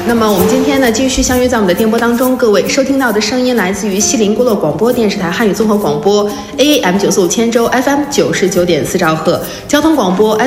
那么我们今天呢，继续相约在我们的电波当中，各位收听到的声音来自于西林郭勒广播电视台汉语综合广播 AM945千州 FM99.4兆赫，交通广播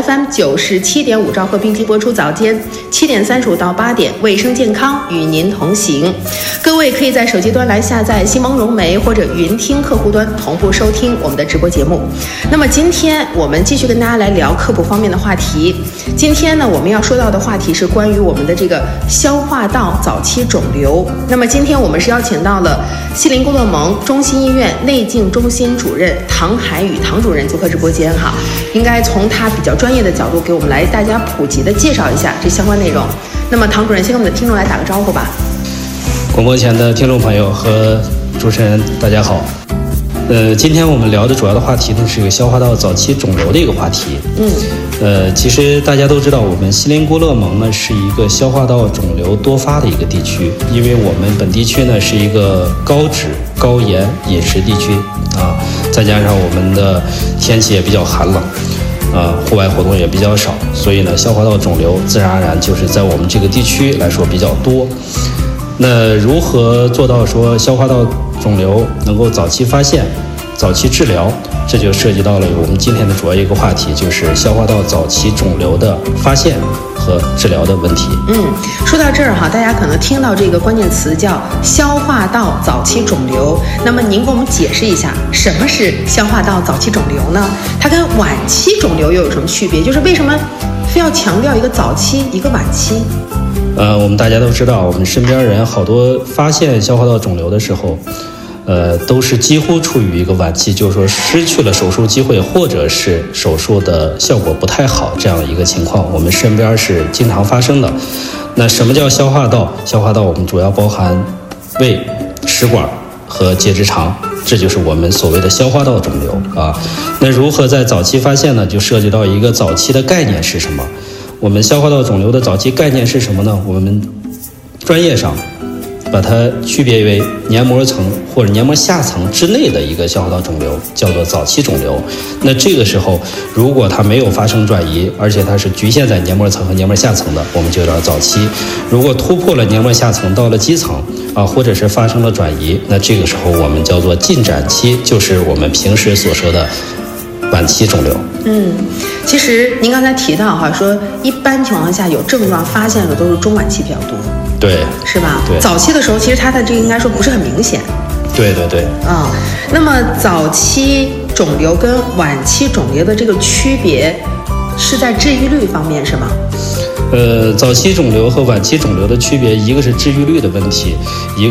FM97.5兆赫，并机播出早间7点35到8点，卫生健康与您同行。各位可以在手机端来下载西蒙融媒或者云听客户端同步收听我们的直播节目。那么今天我们继续跟大家来聊科普方面的话题。今天呢，我们要说到的话题是关于我们的这个消化道早期肿瘤。那么今天我们是邀请到了西林郭勒盟中心医院内镜中心主任唐海宇唐主任做客直播间哈，应该从他比较专业的角度给我们来大家普及的介绍一下这相关内容。那么唐主任先跟我们的听众来打个招呼吧。 广播前的听众朋友和主持人大家好。今天我们聊的主要的话题呢是一个消化道早期肿瘤的一个话题。其实大家都知道，我们西林郭勒盟呢是一个消化道肿瘤多发的一个地区，因为我们本地区呢是一个高脂高盐饮食地区啊，再加上我们的天气也比较寒冷，户外活动也比较少，所以呢消化道肿瘤自然而然就是在我们这个地区来说比较多。那如何做到说消化道肿瘤能够早期发现、早期治疗？这就涉及到了我们今天的主要一个话题，就是消化道早期肿瘤的发现和治疗的问题。 说到这儿哈，大家可能听到这个关键词叫消化道早期肿瘤。那么您给我们解释一下，什么是消化道早期肿瘤呢？它跟晚期肿瘤又有什么区别？就是为什么非要强调一个早期一个晚期？ 我们大家都知道，我们身边人好多发现消化道肿瘤的时候，都是几乎处于一个晚期，就是说失去了手术机会，或者是手术的效果不太好这样的一个情况，我们身边是经常发生的。那什么叫消化道？消化道我们主要包含胃、食管和结直肠，这就是我们所谓的消化道肿瘤啊。那如何在早期发现呢？就涉及到一个早期的概念是什么？我们消化道肿瘤的早期概念是什么呢？我们专业上把它区别为黏膜层或者黏膜下层之内的一个消化道肿瘤，叫做早期肿瘤。那这个时候，如果它没有发生转移，而且它是局限在黏膜层和黏膜下层的，我们就叫早期。如果突破了黏膜下层到了基层或者是发生了转移，那这个时候我们叫做进展期，就是我们平时所说的晚期肿瘤。 其实您刚才提到哈，说一般情况下有症状发现的都是中晚期比较多， 对， 是吧？ 对， 早期的时候其实它的这个应该说不是很明显。 对。 那么早期肿瘤跟晚期肿瘤的这个区别是在治愈率方面是吗？ 早期肿瘤和晚期肿瘤的区别，一个是治愈率的问题，一